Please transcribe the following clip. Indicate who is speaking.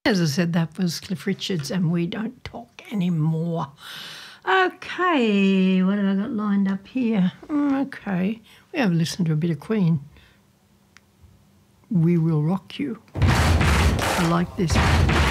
Speaker 1: As I said, that was Cliff Richards and We Don't Talk Anymore. Okay, what have I got lined up here? Okay, we have listened to a bit of Queen. We Will Rock You. I like this.